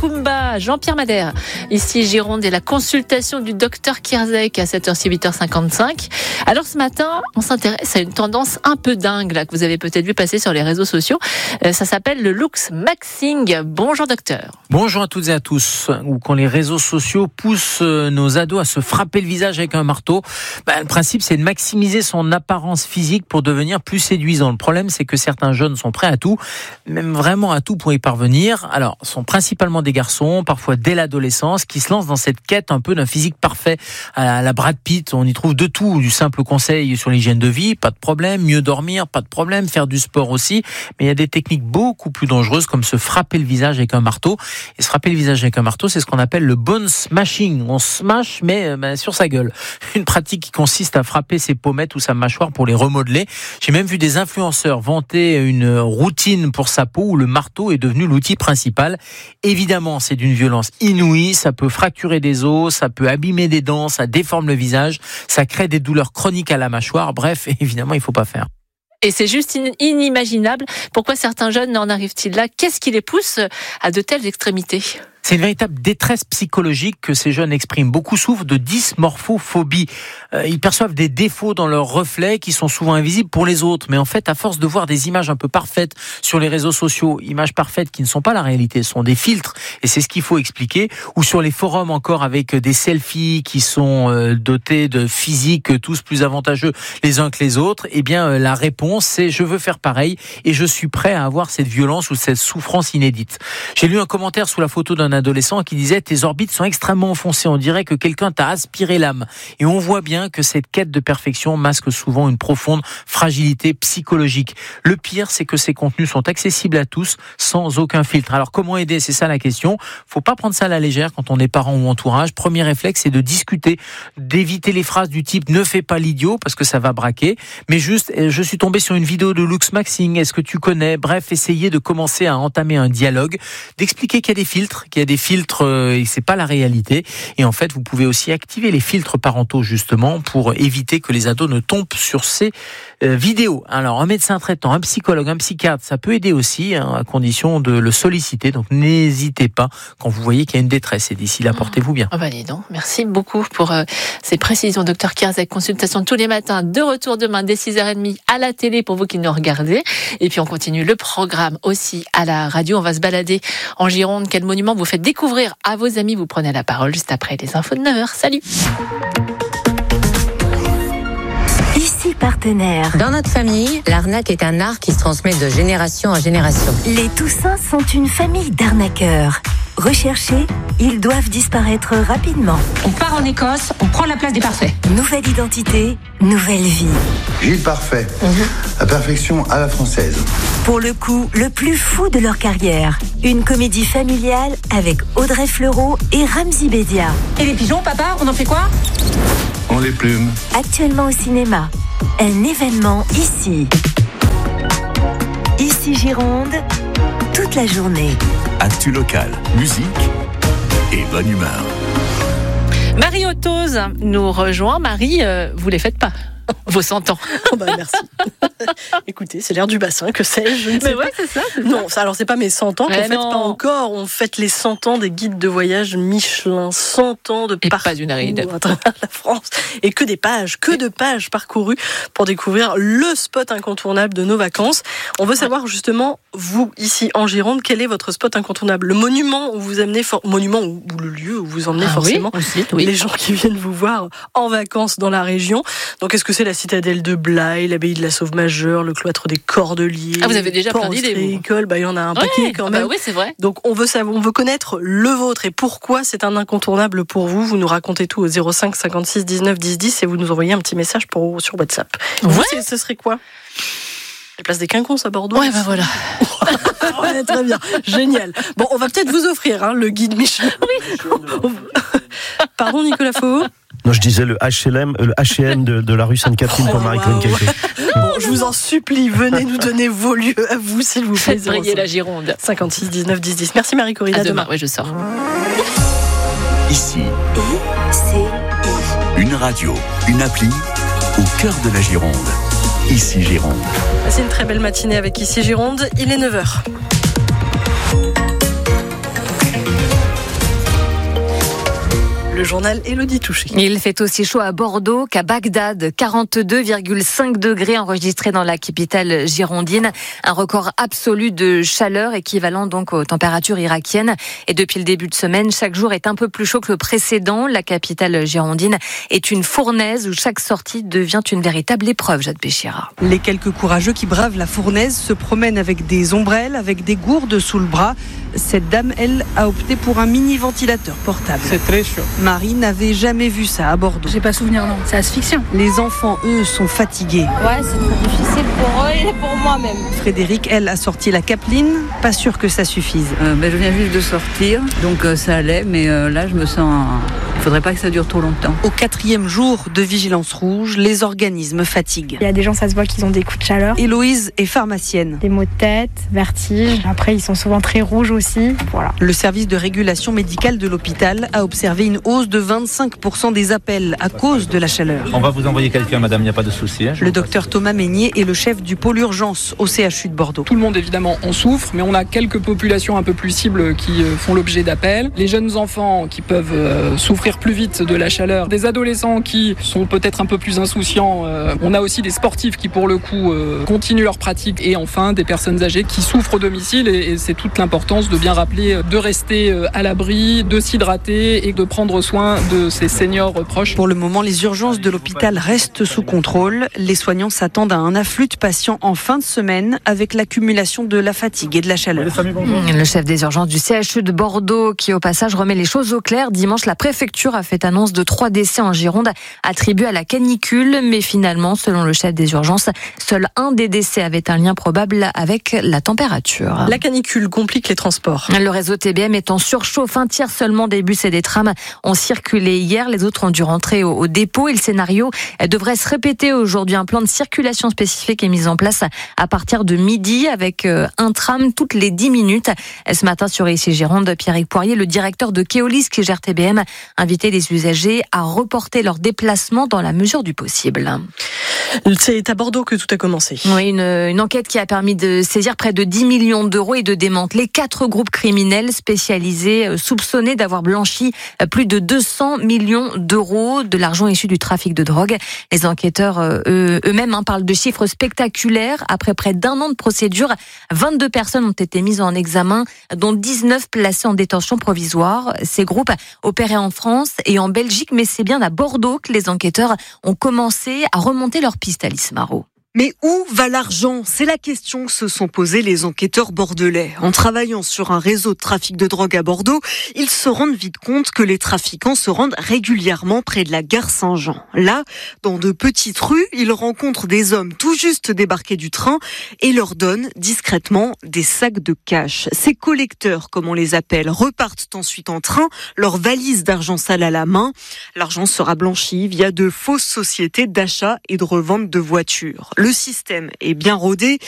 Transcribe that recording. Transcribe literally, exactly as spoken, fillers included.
Macumba, Jean-Pierre Madère. Ici Gironde et la consultation du docteur Kierzek à sept heures ci, huit heures cinquante-cinq. Alors ce matin, on s'intéresse à une tendance un peu dingue là, que vous avez peut-être vu passer sur les réseaux sociaux. Euh, ça s'appelle le looks maxing. Bonjour docteur. Bonjour à toutes et à tous. Ou quand les réseaux sociaux poussent nos ados à se frapper le visage avec un marteau, bah, le principe c'est de maximiser son apparence physique pour devenir plus séduisant. Le problème c'est que certains jeunes sont prêts à tout, même vraiment à tout pour y parvenir. Alors, ce sont principalement des garçons, parfois dès l'adolescence, qui se lancent dans cette quête un peu d'un physique parfait à la Brad Pitt. On y trouve de tout, du simple conseil sur l'hygiène de vie, pas de problème, mieux dormir, pas de problème, faire du sport aussi. Mais il y a des techniques beaucoup plus dangereuses comme se frapper le visage avec un marteau. Et se frapper le visage avec un marteau, c'est ce qu'on appelle le bone smashing. On smash, mais ben, sur sa gueule. Une pratique qui consiste à frapper ses pommettes ou sa mâchoire pour les remodeler. J'ai même vu des influenceurs vanter une routine pour sa peau où le marteau est devenu l'outil principal. Évidemment, c'est d'une violence inouïe. Ça peut fracturer des os, ça peut abîmer des dents, ça déforme le visage, ça crée des douleurs chroniques à la mâchoire. Bref, évidemment, il ne faut pas faire. Et c'est juste inimaginable. Pourquoi certains jeunes en arrivent-ils là ? Qu'est-ce qui les pousse à de telles extrémités ? C'est une véritable détresse psychologique que ces jeunes expriment. Beaucoup souffrent de dysmorphophobie. Euh, ils perçoivent des défauts dans leurs reflets qui sont souvent invisibles pour les autres. Mais en fait, à force de voir des images un peu parfaites sur les réseaux sociaux, images parfaites qui ne sont pas la réalité, ce sont des filtres, et c'est ce qu'il faut expliquer, ou sur les forums encore avec des selfies qui sont euh, dotés de physiques tous plus avantageux les uns que les autres, eh bien euh, la réponse c'est je veux faire pareil et je suis prêt à avoir cette violence ou cette souffrance inédite. J'ai lu un commentaire sous la photo d'un adolescent qui disait « Tes orbites sont extrêmement enfoncées, on dirait que quelqu'un t'a aspiré l'âme ». Et on voit bien que cette quête de perfection masque souvent une profonde fragilité psychologique. Le pire, c'est que ces contenus sont accessibles à tous, sans aucun filtre. Alors comment aider ? C'est ça la question. Faut pas prendre ça à la légère quand on est parent ou entourage. Premier réflexe, c'est de discuter, d'éviter les phrases du type « Ne fais pas l'idiot » parce que ça va braquer. Mais juste, je suis tombé sur une vidéo de looks maxing, est-ce que tu connais ? Bref, essayer de commencer à entamer un dialogue, d'expliquer qu'il y a des filtres, qu'il y a des filtres euh, et c'est pas la réalité. Et en fait, vous pouvez aussi activer les filtres parentaux justement pour éviter que les ados ne tombent sur ces euh, vidéos. Alors, un médecin traitant, un psychologue, un psychiatre, ça peut aider aussi, hein, à condition de le solliciter. Donc, n'hésitez pas quand vous voyez qu'il y a une détresse. Et d'ici là, portez-vous bien. Oh bah dis donc, merci beaucoup pour euh, ces précisions, docteur Kierzek. Consultation tous les matins. De retour demain dès six heures trente à la télé pour vous qui nous regardez. Et puis, on continue le programme aussi à la radio. On va se balader en Gironde. Quel monument vous faites découvrir à vos amis. Vous prenez la parole juste après les infos de neuf heures. Salut. Ici Partenaire. Dans notre famille, l'arnaque est un art qui se transmet de génération en génération. Les Toussins sont une famille d'arnaqueurs. Recherchés, ils doivent disparaître rapidement. On part en Écosse, on prend la place des parfaits. Nouvelle identité, nouvelle vie. Gilles Parfait, mm-hmm. La perfection à la française. Pour le coup, le plus fou de leur carrière. Une comédie familiale avec Audrey Fleurot et Ramzy Bedia. Et les pigeons, papa, on en fait quoi ? On les plume. Actuellement au cinéma. Un événement ici. Ici Gironde, toute la journée. Actu local, musique et bonne humeur. Marie Ottoz nous rejoint. Marie, euh, vous les faites pas vos cent ans. Oh bah merci. Écoutez, c'est l'air du bassin, que sais-je, je ne sais Mais pas. ouais, c'est ça. C'est non, ça. alors c'est pas mes cent ans qu'on fête pas encore. On fête les cent ans des guides de voyage Michelin. cent ans de et parcours pas une aride. à travers la France. Et que des pages, que de pages parcourues pour découvrir le spot incontournable de nos vacances. On veut savoir justement, vous, ici en Gironde, quel est votre spot incontournable ? Le monument où vous amenez, for- monument ou, ou le lieu où vous emmenez ah forcément oui, aussi, oui. les gens qui viennent vous voir en vacances dans la région. Donc est-ce que c'est la citadelle de Blaye, l'abbaye de la Sauve-Majeure, le cloître des Cordeliers. Ah, vous avez déjà plein d'idées, vous. Bah, il y en a un paquet ouais, quand même. Bah oui, c'est vrai. Donc, on veut savoir, on veut connaître le vôtre et pourquoi c'est un incontournable pour vous. Vous nous racontez tout au zéro cinq cinquante-six dix-neuf dix dix et vous nous envoyez un petit message pour, sur WhatsApp. Ouais. Vous, ce serait quoi ? La place des Quinconces à Bordeaux. Ouais, bah voilà. Ouais, très bien. Génial. Bon, on va peut-être vous offrir, hein, le guide Michelin. Oui. Pardon, Nicolas Faux. Non, je disais le H L M, le H et M de, de la rue Sainte-Catherine pour oh, Marie-Claude Caillé. Bon, je vous en supplie, venez nous donner vos lieux à vous, s'il vous plaît. Faites briller la Gironde. cinquante-six dix-neuf dix dix. Merci Marie-Corinne. À, à demain. demain. Oui, je sors. Ici, I C I. une radio, une appli au cœur de la Gironde. Ici Gironde. C'est une très belle matinée avec Ici Gironde. Il est neuf heures. journal Élodie Touché. Il fait aussi chaud à Bordeaux qu'à Bagdad. quarante-deux virgule cinq degrés enregistrés dans la capitale girondine. Un record absolu de chaleur équivalent donc aux températures irakiennes. Et depuis le début de semaine, chaque jour est un peu plus chaud que le précédent. La capitale girondine est une fournaise où chaque sortie devient une véritable épreuve, Jade Béchira. Les quelques courageux qui bravent la fournaise se promènent avec des ombrelles, avec des gourdes sous le bras. Cette dame, elle, a opté pour un mini ventilateur portable. C'est très chaud. Marie n'avait jamais vu ça à Bordeaux. J'ai pas souvenir, non. C'est asphyxiant. Les enfants, eux, sont fatigués. Ouais, c'est très difficile pour eux et pour moi même. Frédéric, elle, a sorti la capeline. Pas sûr que ça suffise. Euh, ben, je viens juste de sortir, donc euh, ça allait, mais euh, là, je me sens... Il faudrait pas que ça dure trop longtemps. Au quatrième jour de vigilance rouge, les organismes fatiguent. Il y a des gens, ça se voit qu'ils ont des coups de chaleur. Héloïse est pharmacienne. Des maux de tête, vertige. Après, ils sont souvent très rouges aussi. Voilà. Le service de régulation médicale de l'hôpital a observé une hausse de vingt-cinq pour cent des appels à cause de la chaleur. On va vous envoyer quelqu'un, madame, il n'y a pas de souci. Hein, le docteur Thomas Meignier est le chef du pôle urgence au C H U de Bordeaux. Tout le monde, évidemment, en souffre, mais on a quelques populations un peu plus cibles qui font l'objet d'appels. Les jeunes enfants qui peuvent euh, souffrir plus vite de la chaleur. Des adolescents qui sont peut-être un peu plus insouciants. Euh, on a aussi des sportifs qui, pour le coup, euh, continuent leur pratique. Et enfin, des personnes âgées qui souffrent au domicile. Et, et c'est toute l'importance de bien rappeler de rester à l'abri, de s'hydrater et de prendre soin de ses seniors proches. Pour le moment, les urgences de l'hôpital restent sous contrôle. Les soignants s'attendent à un afflux de patients en fin de semaine avec l'accumulation de la fatigue et de la chaleur. Le chef des urgences du C H U de Bordeaux qui, au passage, remet les choses au clair. Dimanche, la préfecture a fait annonce de trois décès en Gironde attribués à la canicule. Mais finalement, selon le chef des urgences, seul un des décès avait un lien probable avec la température. La canicule complique les transports. Le réseau T B M est en surchauffe. Un tiers seulement des bus et des trams ont circulé hier. Les autres ont dû rentrer au, au dépôt. Et le scénario devrait se répéter aujourd'hui. Un plan de circulation spécifique est mis en place à partir de midi avec un tram toutes les dix minutes. Ce matin sur ici Gironde, Pierrick Poirier, le directeur de Keolis qui gère T B M, invitait les usagers à reporter leur déplacement dans la mesure du possible. C'est à Bordeaux que tout a commencé. Oui, une, une enquête qui a permis de saisir près de dix millions d'euros et de démanteler quatre groupes criminels spécialisés soupçonnés d'avoir blanchi plus de deux cents millions d'euros de l'argent issu du trafic de drogue. Les enquêteurs eux, eux-mêmes hein, parlent de chiffres spectaculaires. Après près d'un an de procédure, vingt-deux personnes ont été mises en examen, dont dix-neuf placées en détention provisoire. Ces groupes opéraient en France et en Belgique, mais c'est bien à Bordeaux que les enquêteurs ont commencé à remonter leur piste, Alice Marot. Mais où va l'argent ? C'est la question que se sont posées les enquêteurs bordelais. En travaillant sur un réseau de trafic de drogue à Bordeaux, ils se rendent vite compte que les trafiquants se rendent régulièrement près de la gare Saint-Jean. Là, dans de petites rues, ils rencontrent des hommes tout juste débarqués du train et leur donnent discrètement des sacs de cash. Ces collecteurs, comme on les appelle, repartent ensuite en train, leur valise d'argent sale à la main. L'argent sera blanchi via de fausses sociétés d'achat et de revente de voitures. Le système est bien rodé.